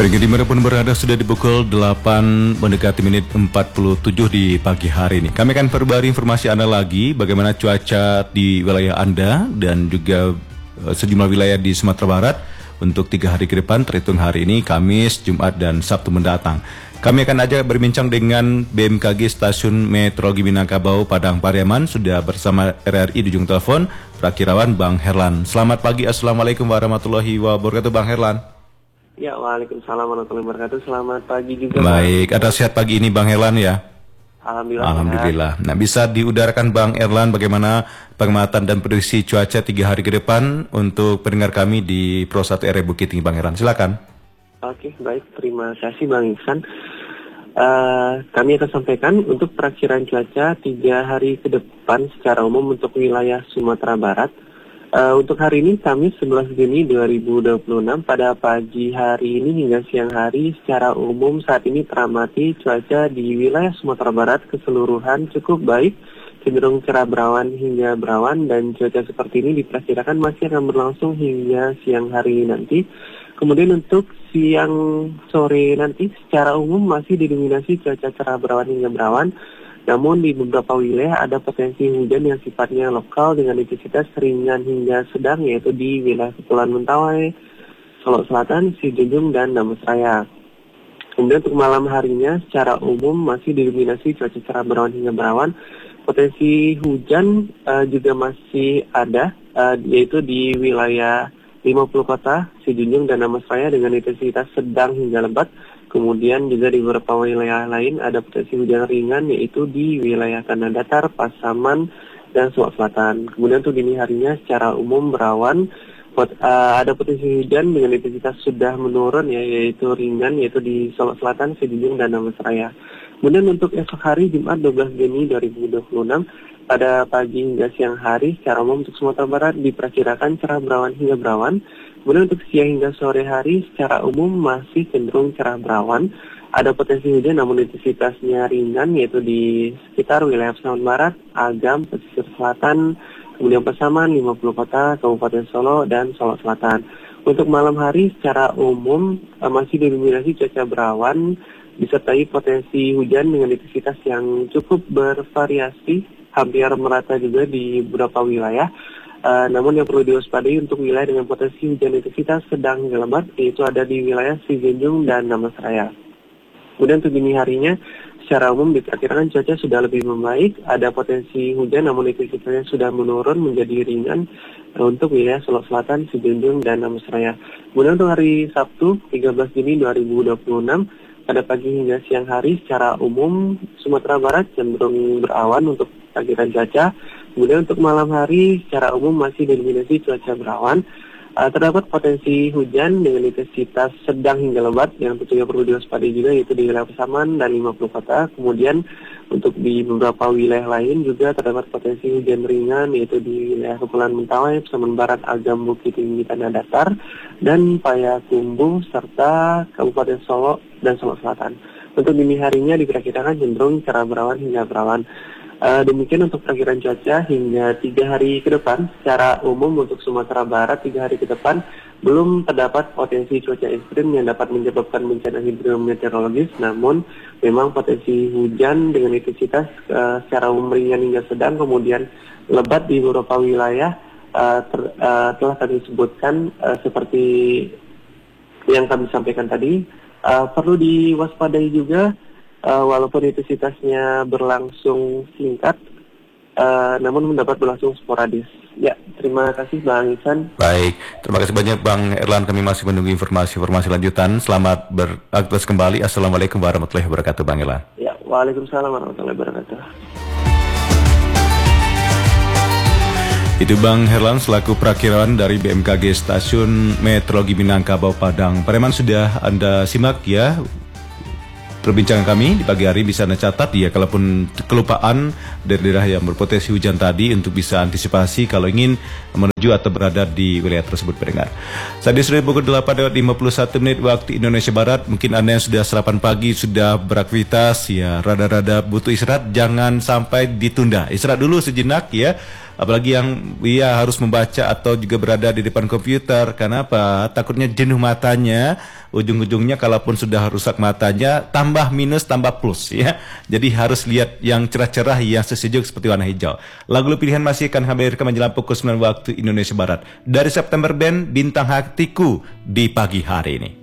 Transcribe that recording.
Pergi dimanapun berada sudah di pukul 8 mendekati menit 47 di pagi hari ini. Kami akan perbarui informasi Anda lagi bagaimana cuaca di wilayah Anda dan juga sejumlah wilayah di Sumatera Barat untuk 3 hari ke depan terhitung hari ini, Kamis, Jumat, dan Sabtu mendatang. Kami akan ajak berbincang dengan BMKG Stasiun Meteorologi Minangkabau Padang Pariaman. Sudah bersama RRI di ujung telepon, Prakirawan Bang Herlan. Selamat pagi, Assalamualaikum warahmatullahi wabarakatuh, Bang Herlan. Ya, waalaikumsalam warahmatullahi wabarakatuh. Selamat pagi juga. Baik, ada sehat pagi ini Bang Herlan ya? Alhamdulillah. Nah, bisa diudarakan Bang Herlan bagaimana pengamatan dan prediksi cuaca 3 hari ke depan untuk pendengar kami di Pro 1 RRI Bukit Tinggi, Bang Herlan. Silakan. Oke, baik. Terima kasih Bang Iksan. Kami akan sampaikan untuk perakhiran cuaca 3 hari ke depan secara umum untuk wilayah Sumatera Barat. Untuk hari ini, Kamis 11 Juni 2026, pada pagi hari ini hingga siang hari, secara umum saat ini teramati cuaca di wilayah Sumatera Barat keseluruhan cukup baik, cenderung cerah berawan hingga berawan, dan cuaca seperti ini diperkirakan masih akan berlangsung hingga siang hari nanti. Kemudian untuk siang sore nanti, secara umum masih didominasi cuaca cerah berawan hingga berawan. Namun di beberapa wilayah ada potensi hujan yang sifatnya lokal dengan intensitas ringan hingga sedang, yaitu di wilayah Kepulauan Mentawai, Solok Selatan, Sijunjung, dan Damastraya. Kemudian untuk malam harinya secara umum masih didominasi cuaca cerah berawan hingga berawan. Potensi hujan juga masih ada, yaitu di wilayah 50 kota, Sijunjung, dan Damastraya dengan intensitas sedang hingga lebat. Kemudian juga di beberapa wilayah lain ada potensi hujan ringan, yaitu di wilayah Tanah Datar, Pasaman, dan Solok Selatan. Kemudian untuk dini harinya secara umum berawan, ada potensi hujan dengan intensitas sudah menurun, yaitu ringan, yaitu di Solok Selatan, Sijunjung, dan Damastraya. Kemudian untuk esok hari Jumat 12 Juni 2026, pada pagi hingga siang hari secara umum untuk Sumatera Barat diperkirakan cerah berawan hingga berawan. Kemudian untuk siang hingga sore hari secara umum masih cenderung cerah berawan. Ada potensi hujan namun intensitasnya ringan, yaitu di sekitar wilayah Pasaman Barat, Agam, pesisir selatan, kemudian Pasaman, 50 kota, Kabupaten Solo, dan Solok Selatan. Untuk malam hari secara umum masih didominasi cuaca berawan, disertai potensi hujan dengan intensitas yang cukup bervariasi, hampir merata juga di beberapa wilayah. Namun yang perlu diwaspadai untuk wilayah dengan potensi hujan intensitas sedang hingga lebat, yaitu ada di wilayah Sijunjung dan Damastraya. Kemudian untuk dini harinya, secara umum diperkirakan cuaca sudah lebih membaik, ada potensi hujan namun intensitasnya sudah menurun menjadi ringan untuk wilayah Solok Selatan, Sijunjung, dan Damastraya. Kemudian untuk hari Sabtu 13 Juni 2026, pada pagi hingga siang hari secara umum Sumatera Barat cenderung berawan untuk perkiraan cuaca. Kemudian untuk malam hari secara umum masih didominasi cuaca berawan. Terdapat potensi hujan dengan intensitas sedang hingga lebat yang tentunya perlu diwaspadai juga, yaitu di wilayah Pasaman dan 50 kota. Kemudian untuk di beberapa wilayah lain juga terdapat potensi hujan ringan, yaitu di wilayah Kepulauan Mentawai, Pasaman Barat, Agam, Bukit Tinggi, Tanah Datar, dan Payakumbuh, serta Kabupaten Solo dan Solok Selatan. Untuk dini harinya diperkirakan cenderung cerah berawan hingga berawan. Demikian untuk perkiraan cuaca hingga 3 hari ke depan. Secara umum untuk Sumatera Barat 3 hari ke depan belum terdapat potensi cuaca ekstrim yang dapat menyebabkan bencana hidrometeorologis, namun memang potensi hujan dengan intensitas secara umum ringan hingga sedang, kemudian lebat di beberapa wilayah telah kami sebutkan seperti yang kami sampaikan tadi. Perlu diwaspadai juga, walaupun intensitasnya berlangsung singkat, namun mendapat berlangsung sporadis. Ya, terima kasih Bang Ihsan. Baik, terima kasih banyak Bang Erlan. Kami masih menunggu informasi lanjutan. Selamat beraktivitas kembali. Assalamualaikum warahmatullahi wabarakatuh, Bang Erlan. Ya, waalaikumsalam warahmatullahi wabarakatuh. Itu Bang Herlan selaku prakirawan dari BMKG Stasiun Meteorologi Minangkabau Padang Pariaman. Sudah Anda simak ya perbincangan kami di pagi hari. Bisa Anda catat ya, kalaupun kelupaan daerah-daerah yang berpotensi hujan tadi untuk bisa antisipasi kalau ingin menuju atau berada di wilayah tersebut pendengar. Saat ini sudah pukul 8.51 menit waktu Indonesia Barat. Mungkin Anda yang sudah sarapan pagi, sudah beraktivitas ya, rada-rada butuh istirahat, jangan sampai ditunda. Istirahat dulu sejenak ya. Apalagi yang harus membaca atau juga berada di depan komputer. Kenapa? Takutnya jenuh matanya. Ujung-ujungnya kalaupun sudah rusak matanya, tambah minus tambah plus ya. Jadi harus lihat yang cerah-cerah, yang sejuk seperti warna hijau. Lagu pilihan masih akan kami hadirkan menjelang pukul 9 waktu Indonesia Barat. Dari September Band, Bintang Hatiku di pagi hari ini.